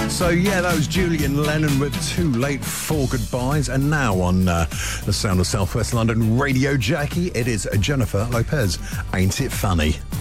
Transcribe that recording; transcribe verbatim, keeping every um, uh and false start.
So yeah, that was Julian Lennon with Too Late for Goodbyes. And now on uh, the Sound of South West London Radio Jackie, it is Jennifer Lopez. Ain't It Funny?